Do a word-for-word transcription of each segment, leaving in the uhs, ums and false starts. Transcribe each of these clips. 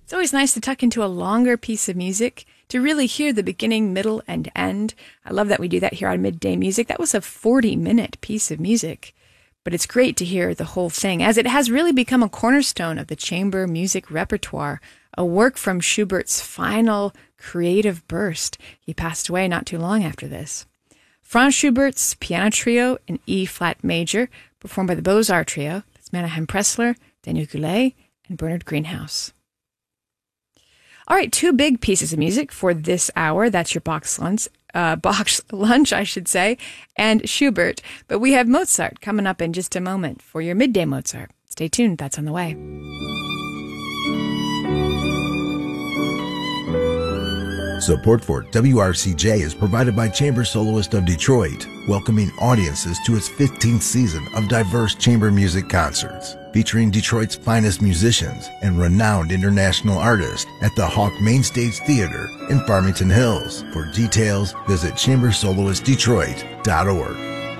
It's always nice to tuck into a longer piece of music to really hear the beginning, middle, and end. I love that we do that here on Midday Music. That was a forty-minute piece of music, but it's great to hear the whole thing, as it has really become a cornerstone of the chamber music repertoire, a work from Schubert's final creative burst. He passed away not too long after this. Franz Schubert's Piano Trio in E-flat major, performed by the Beaux-Arts Trio. That's Menahem Pressler, Daniel Goulet, and Bernard Greenhouse. All right, two big pieces of music for this hour. That's your box lunch, uh, box lunch, I should say, and Schubert. But we have Mozart coming up in just a moment for your Midday Mozart. Stay tuned, that's on the way. Support for W R C J is provided by Chamber Soloist of Detroit, welcoming audiences to its fifteenth season of diverse chamber music concerts, featuring Detroit's finest musicians and renowned international artists at the Hawk Mainstage Theater in Farmington Hills. For details, visit chamber soloist detroit dot org.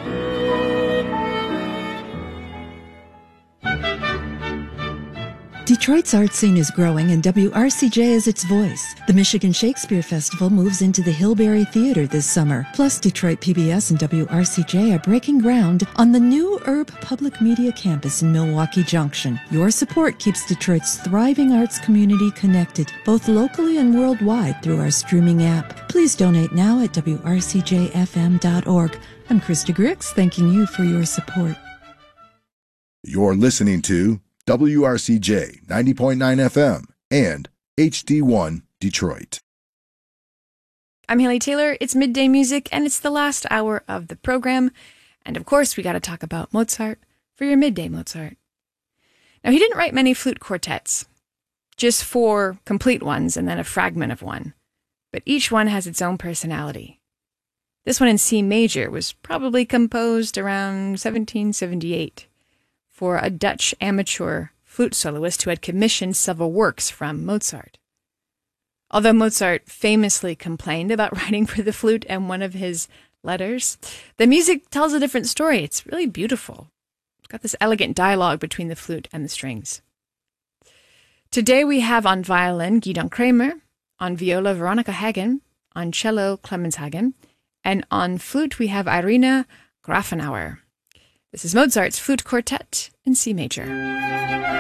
Detroit's art scene is growing and W R C J is its voice. The Michigan Shakespeare Festival moves into the Hillberry Theater this summer. Plus, Detroit P B S and W R C J are breaking ground on the new Urb Public Media campus in Milwaukee Junction. Your support keeps Detroit's thriving arts community connected, both locally and worldwide, through our streaming app. Please donate now at W R C J F M dot org. I'm Krista Grix, thanking you for your support. You're listening to W R C J ninety point nine F M and H D one Detroit. I'm Haley Taylor. It's Midday Music, and it's the last hour of the program. And of course, we got to talk about Mozart for your Midday Mozart. Now, he didn't write many flute quartets, just four complete ones and then a fragment of one. But each one has its own personality. This one in C major was probably composed around seventeen seventy-eight. For a Dutch amateur flute soloist who had commissioned several works from Mozart. Although Mozart famously complained about writing for the flute in one of his letters, the music tells a different story. It's really beautiful. It's got this elegant dialogue between the flute and the strings. Today we have on violin Gidon Kremer, on viola Veronica Hagen, on cello Clemens Hagen, and on flute we have Irina Grafenauer. This is Mozart's Flute Quartet in C major.